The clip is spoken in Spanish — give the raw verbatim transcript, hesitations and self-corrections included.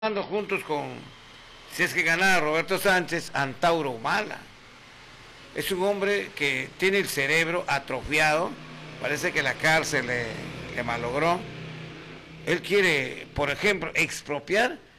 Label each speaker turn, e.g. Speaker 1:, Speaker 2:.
Speaker 1: juntos con, si es que ganara Roberto Sánchez, Antauro Humala. Es un hombre que tiene el cerebro atrofiado, parece que la cárcel le, le malogró. Él quiere, por ejemplo, expropiar